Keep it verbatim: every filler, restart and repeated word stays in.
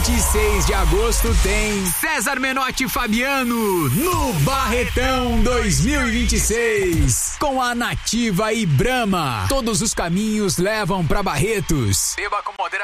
vinte e seis de agosto tem César Menotti e Fabiano no Barretão dois mil e vinte e seis. Com a Nativa e Brahma. Todos os caminhos levam pra Barretos. Beba com moderação.